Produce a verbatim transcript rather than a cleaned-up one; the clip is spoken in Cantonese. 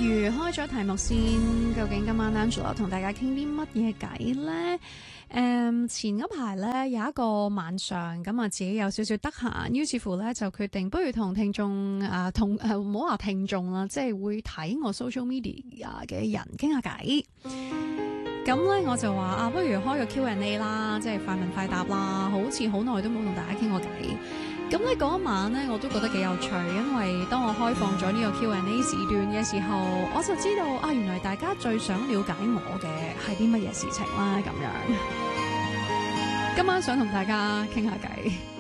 如開咗題目先，究竟今晚 Angela 同大家傾啲乜嘢偈呢？誒、um, 前嗰排咧有一個晚上咁啊，自己有少少得閒，於是乎咧就決定不如同聽眾啊同誒唔好話聽眾啦，即係會睇我 social media 嘅人傾下偈。咁咧我就話啊，不如開個 Q and A 啦，即係快問快答啦，好似好耐都冇同大家傾過偈。咁咧嗰一晚咧我都覺得幾有趣，因為當我開放咗呢個 Q and A 時段嘅時候，我就知道啊，原來大家最想了解我嘅係啲乜嘢事情啦，咁樣。今晚想同大家傾下偈。